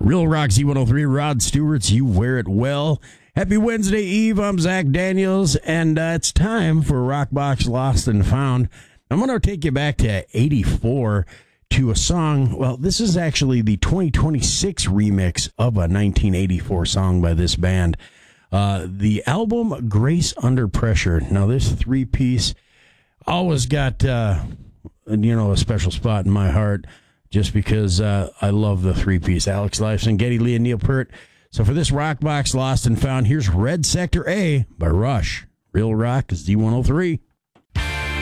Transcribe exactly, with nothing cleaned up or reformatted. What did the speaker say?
Real Rock Z one oh three, Rod Stewart's You Wear It Well. Happy Wednesday Eve. I'm Zach Daniels, and uh, it's time for Rockbox Lost and Found. I'm going to take you back to eighty-four to a song. Well, this is actually the twenty twenty-six remix of a nineteen eighty-four song by this band. Uh, the album Grace Under Pressure. Now, this three-piece always got, uh, you know, a special spot in my heart just because uh, I love the three-piece. Alex Lifeson, Geddy Lee, and Neil Peart. So for this Rockbox Lost and Found, here's Red Sector A by Rush. Real Rock Z one oh three.